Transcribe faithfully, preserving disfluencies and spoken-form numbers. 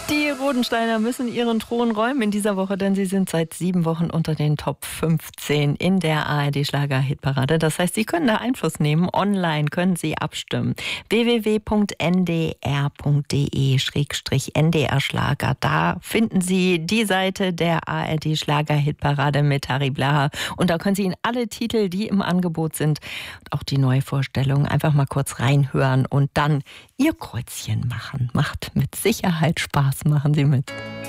Die Rodensteiner müssen ihren Thron räumen in dieser Woche, denn sie sind seit sieben Wochen unter den Top fünfzehn in der A R D-Schlager-Hitparade. Das heißt, Sie können da Einfluss nehmen. Online können Sie abstimmen. w w w punkt n d r punkt d e slash n d r Schlager. Da finden Sie die Seite der A R D-Schlager-Hitparade mit Harry Blaha. Und da können Sie in alle Titel, die im Angebot sind, und auch die Neuvorstellungen, einfach mal kurz reinhören und dann Ihr Kreuzchen machen. Macht mit Sicherheit Spaß. Machen Sie mit.